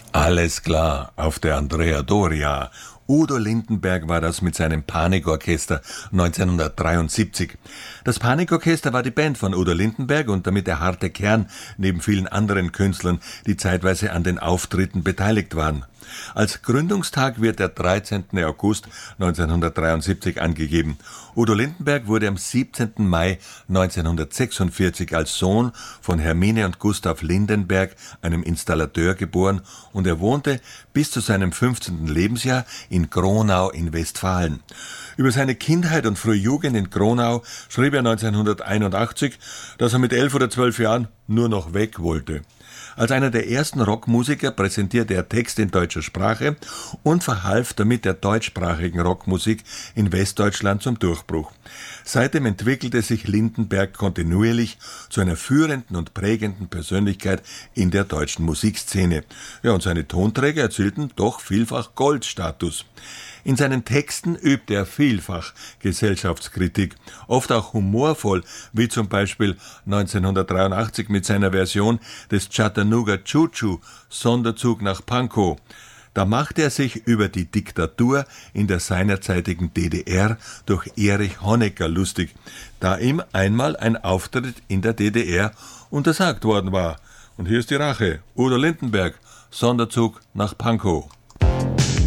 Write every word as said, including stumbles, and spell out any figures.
Alles klar, auf der Andrea Doria. Udo Lindenberg war das mit seinem Panikorchester neunzehnhundertdreiundsiebzig. Das Panikorchester war die Band von Udo Lindenberg und damit der harte Kern neben vielen anderen Künstlern, die zeitweise an den Auftritten beteiligt waren. Als Gründungstag wird der dreizehnten August neunzehnhundertdreiundsiebzig angegeben. Udo Lindenberg wurde am siebzehnten Mai neunzehnhundertsechsundvierzig als Sohn von Hermine und Gustav Lindenberg, einem Installateur, geboren, und er wohnte bis zu seinem fünfzehnten Lebensjahr in Gronau in Westfalen. Über seine Kindheit und frühe Jugend in Gronau schrieb er neunzehnhunderteinundachtzig, dass er mit elf oder zwölf Jahren nur noch weg wollte. Als einer der ersten Rockmusiker präsentierte er Texte in deutscher Sprache und verhalf damit der deutschsprachigen Rockmusik in Westdeutschland zum Durchbruch. Seitdem entwickelte sich Lindenberg kontinuierlich zu einer führenden und prägenden Persönlichkeit in der deutschen Musikszene. Ja, und seine Tonträger erzielten doch vielfach Goldstatus. In seinen Texten übte er vielfach Gesellschaftskritik, oft auch humorvoll, wie zum Beispiel neunzehnhundertdreiundachtzig mit seiner Version des Chattanooga Choo Choo, Sonderzug nach Pankow. Da machte er sich über die Diktatur in der seinerzeitigen D D R durch Erich Honecker lustig, da ihm einmal ein Auftritt in der D D R untersagt worden war. Und hier ist die Rache. Udo Lindenberg, Sonderzug nach Pankow.